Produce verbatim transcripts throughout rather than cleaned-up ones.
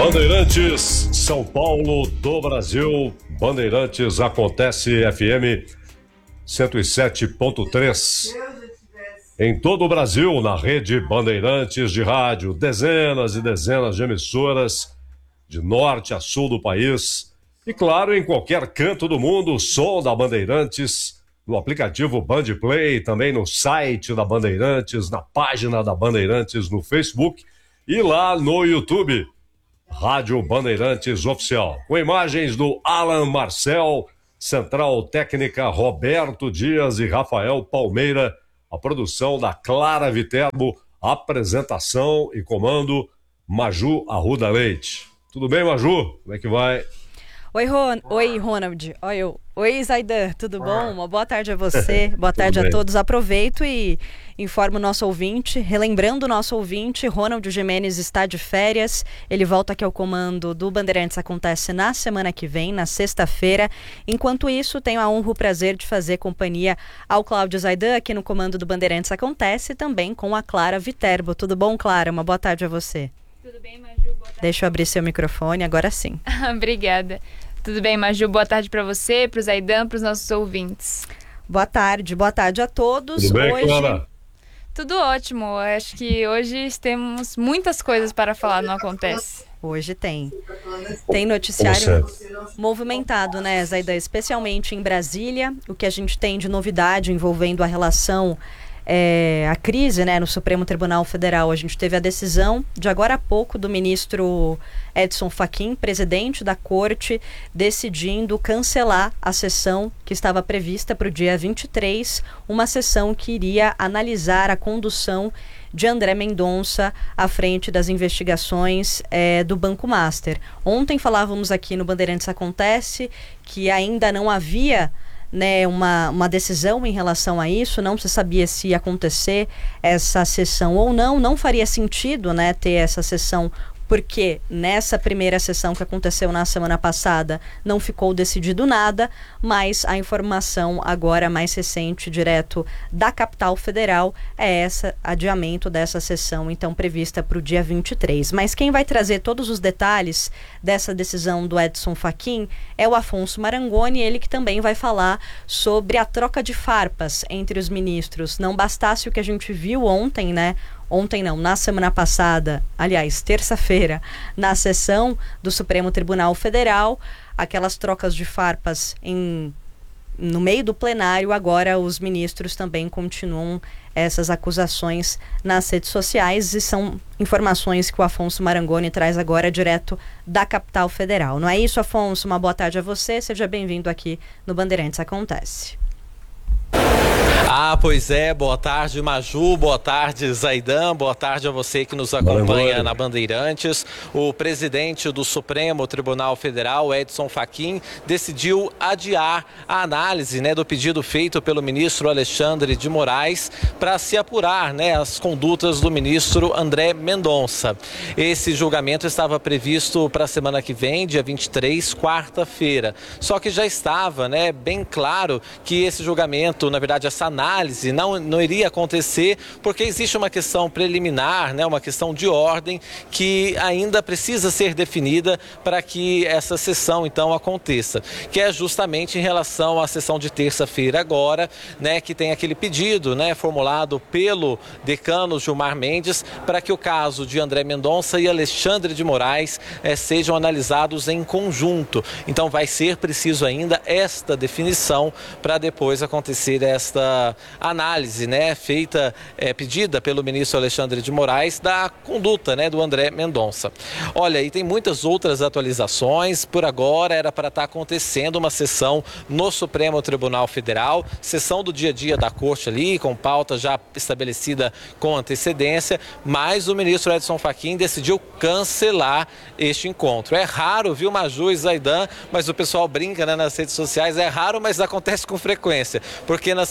Bandeirantes, São Paulo do Brasil. Bandeirantes acontece F M cento e sete ponto três. Em todo o Brasil, na rede Bandeirantes de rádio, dezenas e dezenas de emissoras, de norte a sul do país. E claro, em qualquer canto do mundo, o som da Bandeirantes, no aplicativo Bandplay, também no site da Bandeirantes, na página da Bandeirantes no Facebook e lá no YouTube. Rádio Bandeirantes Oficial, com imagens do Alan Marcel, Central Técnica Roberto Dias e Rafael Palmeira, a produção da Clara Viterbo, apresentação e comando Maju Arruda Leite. Tudo bem, Maju? Como é que vai? Oi, Ron... Oi, Ronald. Oi, eu. Oi, Zaidan. Tudo bom? Uma boa tarde a você. Boa tarde a todos. Aproveito e informo o nosso ouvinte, relembrando o nosso ouvinte, Ronald Gimenez está de férias. Ele volta aqui ao comando do Bandeirantes Acontece na semana que vem, na sexta-feira. Enquanto isso, tenho a honra e o prazer de fazer companhia ao Cláudio Zaidan aqui no comando do Bandeirantes Acontece, também com a Clara Viterbo. Tudo bom, Clara? Uma boa tarde a você. Tudo bem, Maju? Boa tarde. Deixa eu abrir seu microfone, agora sim. Obrigada. Tudo bem, Maju? Boa tarde para você, para o Zaidan, para os nossos ouvintes. Boa tarde, boa tarde a todos. Tudo bem, hoje... Clara? Tudo ótimo. Acho que hoje temos muitas coisas para falar, não acontece? Hoje tem. Tem noticiário movimentado, né, Zaidan? Especialmente em Brasília. O que a gente tem de novidade envolvendo a relação... É, a crise, né, no Supremo Tribunal Federal. A gente teve a decisão de agora há pouco do ministro Edson Fachin, presidente da corte, decidindo cancelar a sessão que estava prevista para o dia vinte e três, uma sessão que iria analisar a condução de André Mendonça à frente das investigações é, do Banco Master. Ontem falávamos aqui no Bandeirantes Acontece que ainda não havia Né, uma, uma decisão em relação a isso, não se sabia se ia acontecer essa sessão ou não, não faria sentido, né, ter essa sessão, porque nessa primeira sessão que aconteceu na semana passada não ficou decidido nada, mas a informação agora mais recente, direto da capital federal, é esse adiamento dessa sessão, então prevista para o dia vinte e três. Mas quem vai trazer todos os detalhes dessa decisão do Edson Fachin é o Afonso Marangoni, ele que também vai falar sobre a troca de farpas entre os ministros. Não bastasse o que a gente viu ontem, né? Ontem não, na semana passada, aliás, terça-feira, na sessão do Supremo Tribunal Federal, aquelas trocas de farpas em, no meio do plenário, agora os ministros também continuam essas acusações nas redes sociais e são informações que o Afonso Marangoni traz agora direto da capital federal. Não é isso, Afonso? Uma boa tarde a você, seja bem-vindo aqui no Bandeirantes Acontece. Ah, pois é, boa tarde, Maju, boa tarde, Zaidan, boa tarde a você que nos acompanha na Bandeirantes. O presidente do Supremo Tribunal Federal, Edson Fachin, decidiu adiar a análise, né, do pedido feito pelo ministro Alexandre de Moraes para se apurar, né, as condutas do ministro André Mendonça. Esse julgamento estava previsto para a semana que vem, dia vinte e três, quarta-feira. Só que já estava, né, bem claro que esse julgamento, na verdade, essa análise não, não iria acontecer porque existe uma questão preliminar, né, uma questão de ordem que ainda precisa ser definida para que essa sessão então aconteça, que é justamente em relação à sessão de terça-feira agora, né, que tem aquele pedido, né, formulado pelo decano Gilmar Mendes para que o caso de André Mendonça e Alexandre de Moraes eh, sejam analisados em conjunto. Então vai ser preciso ainda esta definição para depois acontecer esta análise, né, feita, é, pedida pelo ministro Alexandre de Moraes da conduta, né, do André Mendonça. Olha, e tem muitas outras atualizações. Por agora era para estar acontecendo uma sessão no Supremo Tribunal Federal, sessão do dia a dia da corte ali, com pauta já estabelecida com antecedência, mas o ministro Edson Fachin decidiu cancelar este encontro. É raro, viu, Maju e Zaidan, mas o pessoal brinca, né, nas redes sociais, é raro, mas acontece com frequência, porque na semana passada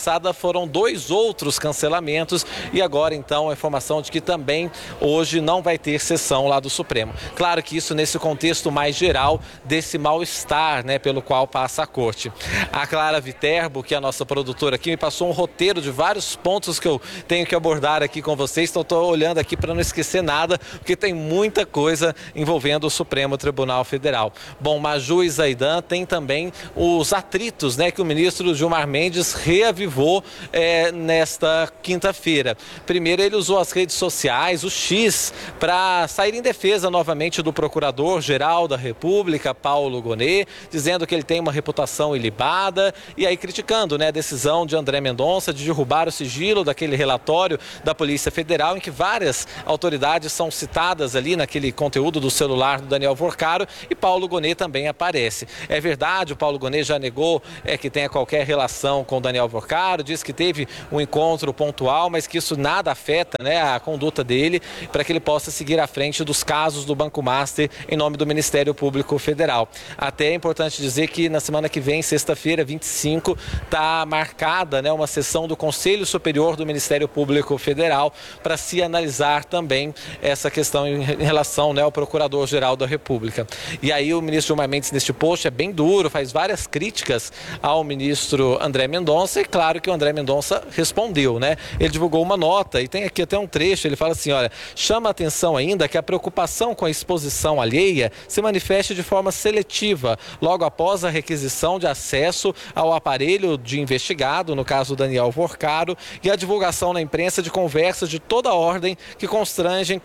passada foram dois outros cancelamentos e agora então a informação de que também hoje não vai ter sessão lá do Supremo. Claro que isso nesse contexto mais geral desse mal-estar, né, pelo qual passa a corte. A Clara Viterbo, que é a nossa produtora aqui, me passou um roteiro de vários pontos que eu tenho que abordar aqui com vocês, então estou olhando aqui para não esquecer nada, porque tem muita coisa envolvendo o Supremo Tribunal Federal. Bom, Maju e Zaidan tem também os atritos, né, que o ministro Gilmar Mendes reavivou é, nesta quinta-feira. Primeiro, ele usou as redes sociais, o X, para sair em defesa novamente do Procurador-Geral da República, Paulo Gonet, dizendo que ele tem uma reputação ilibada e aí criticando, né, a decisão de André Mendonça de derrubar o sigilo daquele relatório da Polícia Federal em que várias autoridades são citadas ali naquele conteúdo do celular do Daniel Vorcaro e Paulo Gonet também aparece. É verdade, o Paulo Gonet já negou é, que tenha qualquer relação com o Daniel Vorcaro, diz que teve um encontro pontual, mas que isso nada afeta, né, a conduta dele para que ele possa seguir à frente dos casos do Banco Master em nome do Ministério Público Federal. Até é importante dizer que na semana que vem, sexta-feira, vinte e cinco, está marcada, né, uma sessão do Conselho Superior do Ministério Público Federal para se analisar também essa questão em relação, né, ao Procurador-Geral da República. E aí o ministro Gilmar Mendes neste post é bem duro, faz várias críticas ao ministro André Mendonça e claro que o André Mendonça respondeu, né? Ele divulgou uma nota e tem aqui até um trecho, ele fala assim, olha, chama a atenção ainda que a preocupação com a exposição alheia se manifeste de forma seletiva, logo após a requisição de acesso ao aparelho de investigado, no caso Daniel Vorcaro, e a divulgação na imprensa de conversas de toda ordem que constrangem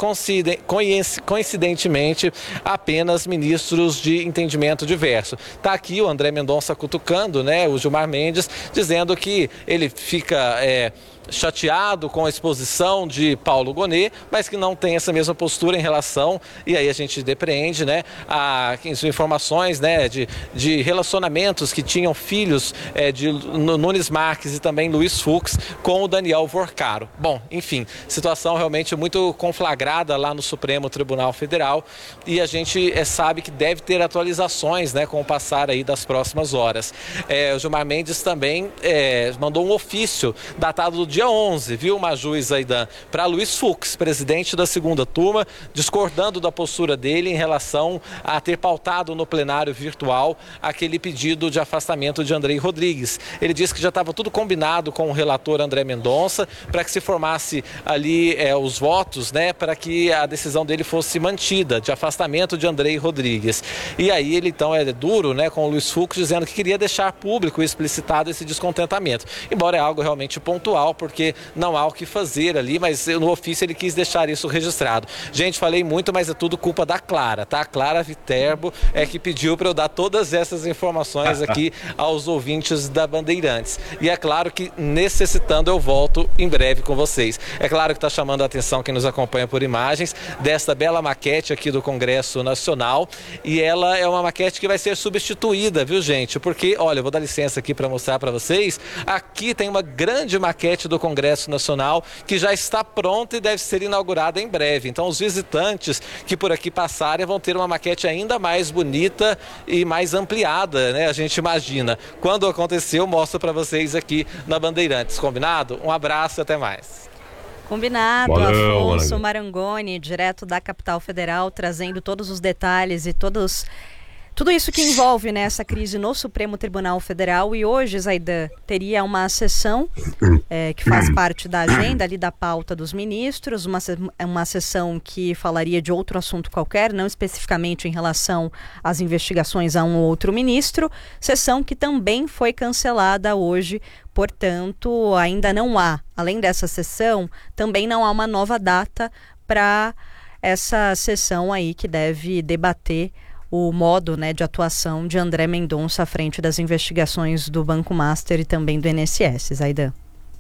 coincidentemente apenas ministros de entendimento diverso. Está aqui o André Mendonça cutucando, né, o Gilmar Mendes, dizendo que ele fica é, chateado com a exposição de Paulo Gonet, mas que não tem essa mesma postura em relação, e aí a gente depreende, né, a informações, né, de, de relacionamentos que tinham filhos é, de Nunes Marques e também Luiz Fux com o Daniel Vorcaro. Bom, enfim, situação realmente muito conflagrada lá no Supremo Tribunal Federal e a gente é, sabe que deve ter atualizações, né, com o passar aí das próximas horas. É, o Gilmar Mendes também é, mandou um ofício datado do dia onze, viu, Maju e Zaidan, para Luiz Fux, presidente da segunda turma, discordando da postura dele em relação a ter pautado no plenário virtual aquele pedido de afastamento de Andrei Rodrigues. Ele disse que já estava tudo combinado com o relator André Mendonça para que se formasse ali é, os votos, né, para que a decisão dele fosse mantida, de afastamento de Andrei Rodrigues. E aí ele então é duro, né, com o Luiz Fux, dizendo que queria deixar público e explicitado esse descontentamento, embora é algo realmente pontual, porque não há o que fazer ali, mas no ofício ele quis deixar isso registrado. Gente, falei muito, mas é tudo culpa da Clara, tá? A Clara Viterbo é que pediu para eu dar todas essas informações aqui aos ouvintes da Bandeirantes. E é claro que, necessitando, eu volto em breve com vocês. É claro que está chamando a atenção quem nos acompanha por imagens desta bela maquete aqui do Congresso Nacional, e ela é uma maquete que vai ser substituída, viu, gente? Porque, olha, eu vou dar licença aqui para mostrar para vocês, aqui tem uma grande maquete do Congresso Nacional que já está pronta e deve ser inaugurada em breve. Então os visitantes que por aqui passarem vão ter uma maquete ainda mais bonita e mais ampliada, né? A gente imagina. Quando acontecer, eu mostro para vocês aqui na Bandeirantes. Combinado? Um abraço e até mais. Combinado. Valeu, Afonso Marangoni, direto da Capital Federal, trazendo todos os detalhes e todos... Tudo isso que envolve, né, essa crise no Supremo Tribunal Federal. E hoje, Zaidan, teria uma sessão é, que faz parte da agenda ali da pauta dos ministros, uma, uma sessão que falaria de outro assunto qualquer, não especificamente em relação às investigações a um ou outro ministro, sessão que também foi cancelada hoje, portanto, ainda não há, além dessa sessão, também não há uma nova data para essa sessão aí que deve debater o modo, né, de atuação de André Mendonça à frente das investigações do Banco Master e também do I N S S. Zaidan.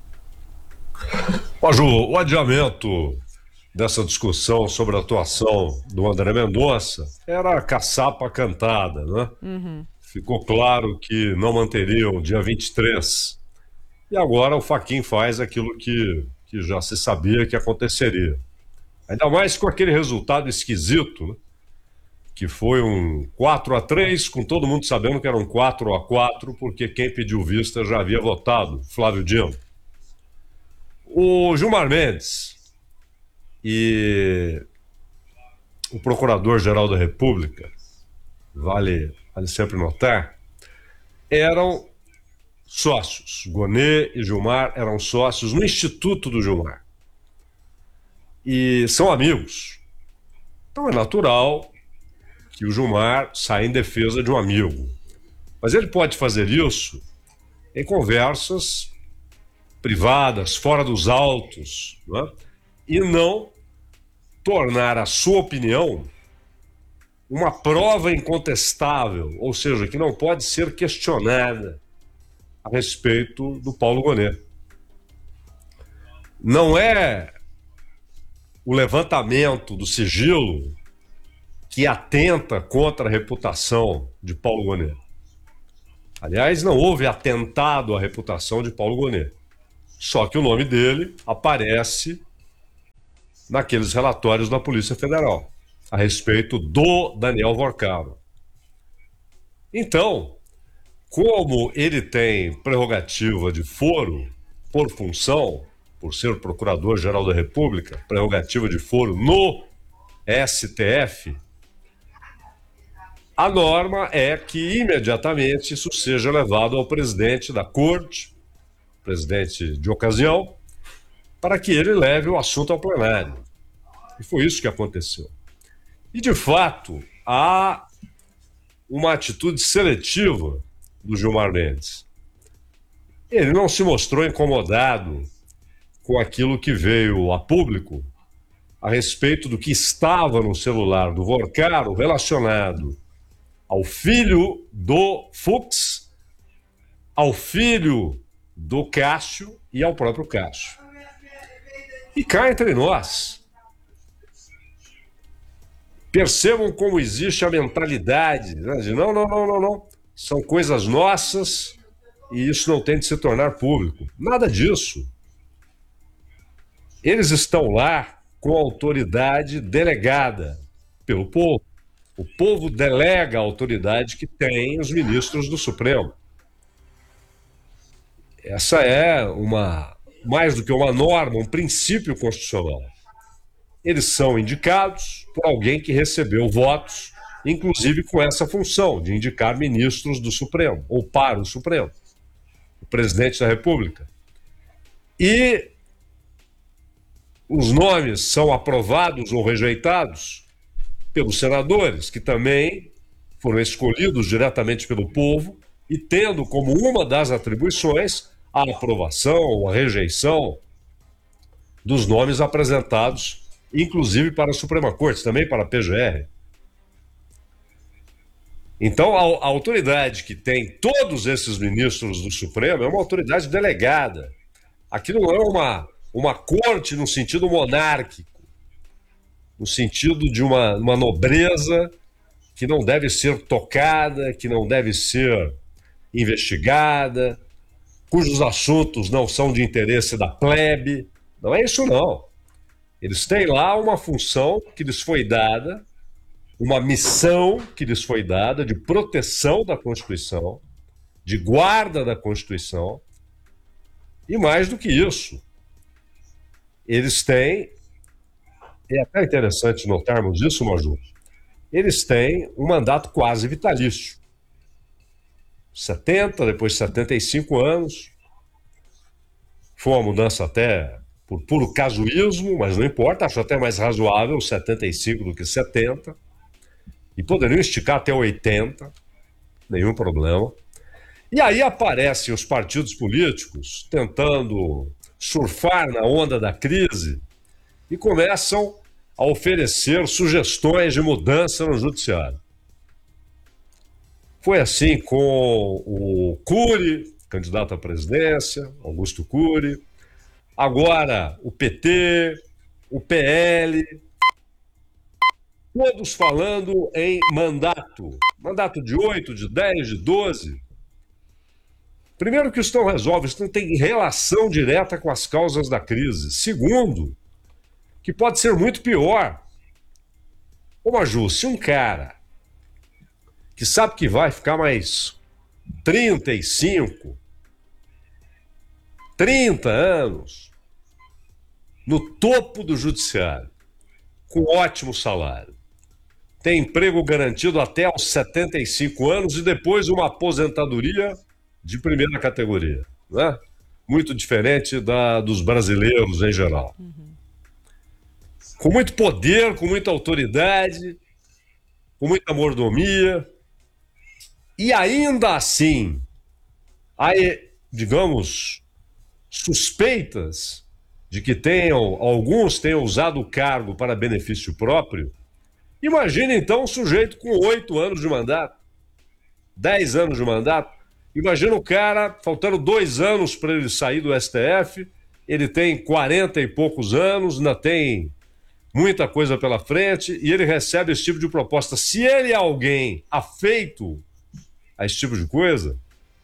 Ó, Ju, o adiamento dessa discussão sobre a atuação do André Mendonça era a caçapa cantada, né? Uhum. Ficou claro que não manteriam o dia vinte e três. E agora o Fachin faz aquilo que, que já se sabia que aconteceria. Ainda mais com aquele resultado esquisito, né? que foi um quatro a três, com todo mundo sabendo que era um quatro a quatro, porque quem pediu vista já havia votado, Flávio Dino. O Gilmar Mendes e o Procurador-Geral da República, vale, vale sempre notar, eram sócios. Gonê e Gilmar eram sócios no Instituto do Gilmar. E são amigos. Então é natural que o Gilmar saia em defesa de um amigo. Mas ele pode fazer isso em conversas privadas, fora dos autos, não é? E não tornar a sua opinião uma prova incontestável, ou seja, que não pode ser questionada a respeito do Paulo Gonê. Não é o levantamento do sigilo que atenta contra a reputação de Paulo Gonê. Aliás, não houve atentado à reputação de Paulo Gonê. Só que o nome dele aparece naqueles relatórios da Polícia Federal a respeito do Daniel Vorcaro. Então, como ele tem prerrogativa de foro por função, por ser Procurador-Geral da República, prerrogativa de foro no S T F, a norma é que imediatamente isso seja levado ao presidente da Corte, presidente de ocasião, para que ele leve o assunto ao plenário. E foi isso que aconteceu. E, de fato, há uma atitude seletiva do Gilmar Mendes. Ele não se mostrou incomodado com aquilo que veio a público a respeito do que estava no celular do Vorcaro relacionado ao filho do Fux, ao filho do Cássio e ao próprio Cássio. E cá entre nós, percebam como existe a mentalidade, né, de não, não, não, não, não, são coisas nossas e isso não tem de se tornar público. Nada disso. Eles estão lá com a autoridade delegada pelo povo. O povo delega a autoridade que tem os ministros do Supremo. Essa é uma, mais do que uma norma, um princípio constitucional. Eles são indicados por alguém que recebeu votos, inclusive com essa função de indicar ministros do Supremo, ou para o Supremo, o presidente da República. E os nomes são aprovados ou rejeitados pelos senadores, que também foram escolhidos diretamente pelo povo e tendo como uma das atribuições a aprovação ou a rejeição dos nomes apresentados, inclusive para a Suprema Corte, também para a P G R. Então, a, a autoridade que tem todos esses ministros do Supremo é uma autoridade delegada. Aqui não é uma, uma corte no sentido monárquico, no sentido de uma, uma nobreza que não deve ser tocada, que não deve ser investigada, cujos assuntos não são de interesse da plebe. Não é isso, não. Eles têm lá uma função que lhes foi dada, uma missão que lhes foi dada de proteção da Constituição, de guarda da Constituição, e mais do que isso, eles têm, é até interessante notarmos isso, Maju, eles têm um mandato quase vitalício. setenta, depois setenta e cinco anos, foi uma mudança até por puro casuísmo, mas não importa, acho até mais razoável setenta e cinco do que setenta, e poderiam esticar até oitenta, nenhum problema. E aí aparecem os partidos políticos tentando surfar na onda da crise e começam a oferecer sugestões de mudança no judiciário. Foi assim com o Cury, candidato à presidência, Augusto Cury, agora o P T, o P L, todos falando em mandato, mandato de oito, de dez, de doze. Primeiro que isso não resolve, isso não tem relação direta com as causas da crise. Segundo, que pode ser muito pior. Ô Maju, se um cara que sabe que vai ficar mais trinta e cinco, trinta anos no topo do judiciário, com ótimo salário, tem emprego garantido até aos setenta e cinco anos e depois uma aposentadoria de primeira categoria, né? Muito diferente da, dos brasileiros em geral. Uhum. Com muito poder, com muita autoridade, com muita mordomia, e ainda assim, há, digamos, suspeitas de que tenham, alguns tenham usado o cargo para benefício próprio. Imagine então um sujeito com oito anos de mandato, dez anos de mandato. Imagina o cara, faltando dois anos para ele sair do S T F, ele tem quarenta e poucos anos, ainda tem muita coisa pela frente, e ele recebe esse tipo de proposta. Se ele é alguém afeito a esse tipo de coisa,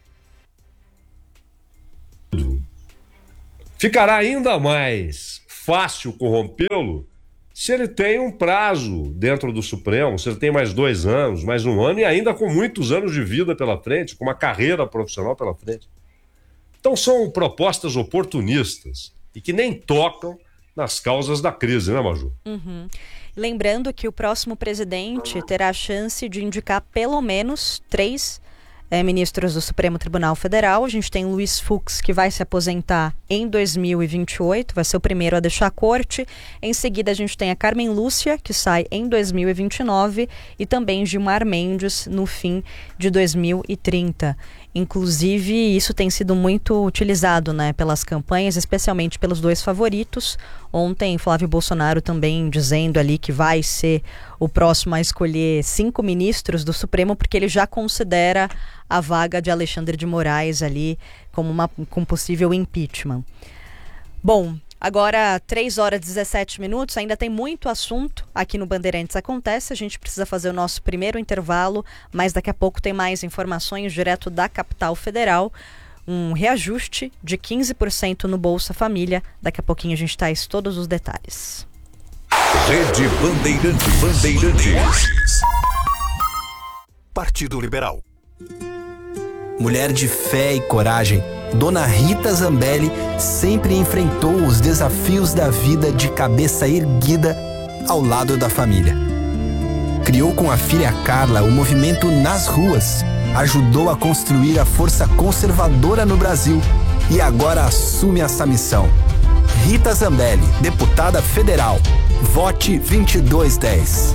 ficará ainda mais fácil corrompê-lo se ele tem um prazo dentro do Supremo, se ele tem mais dois anos, mais um ano, e ainda com muitos anos de vida pela frente, com uma carreira profissional pela frente. Então são propostas oportunistas e que nem tocam nas causas da crise, né, Maju? Uhum. Lembrando que o próximo presidente terá a chance de indicar pelo menos três É, ministros do Supremo Tribunal Federal. A gente tem Luiz Fux, que vai se aposentar em dois mil e vinte e oito, vai ser o primeiro a deixar a corte. Em seguida, a gente tem a Carmen Lúcia, que sai em dois mil e vinte e nove, e também Gilmar Mendes no fim de dois mil e trinta. Inclusive, isso tem sido muito utilizado, né, pelas campanhas, especialmente pelos dois favoritos. Ontem, Flávio Bolsonaro também dizendo ali que vai ser o próximo a escolher cinco ministros do Supremo, porque ele já considera a vaga de Alexandre de Moraes ali como uma, com possível impeachment. Bom, agora três horas e dezessete minutos, ainda tem muito assunto aqui no Bandeirantes Acontece. A gente precisa fazer o nosso primeiro intervalo, mas daqui a pouco tem mais informações direto da capital federal. Um reajuste de quinze por cento no Bolsa Família. Daqui a pouquinho a gente traz todos os detalhes. Rede Bandeirantes. Bandeirantes. Partido Liberal. Mulher de fé e coragem, Dona Rita Zambelli sempre enfrentou os desafios da vida de cabeça erguida ao lado da família. Criou com a filha Carla o movimento Nas Ruas, ajudou a construir a força conservadora no Brasil e agora assume essa missão. Rita Zambelli, deputada federal. Vote vinte e dois dez.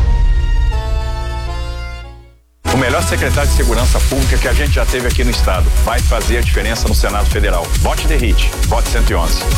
O melhor secretário de Segurança Pública que a gente já teve aqui no estado vai fazer a diferença no Senado Federal. Vote D R I T, vote cento e onze.